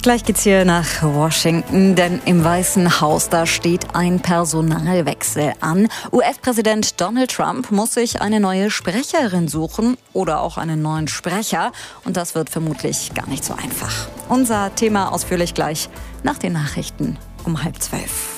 Gleich geht's hier nach Washington, denn im Weißen Haus, da steht ein Personalwechsel an. US-Präsident Donald Trump muss sich eine neue Sprecherin suchen oder auch einen neuen Sprecher. Und das wird vermutlich gar nicht so einfach. Unser Thema ausführlich gleich nach den Nachrichten um 11:30.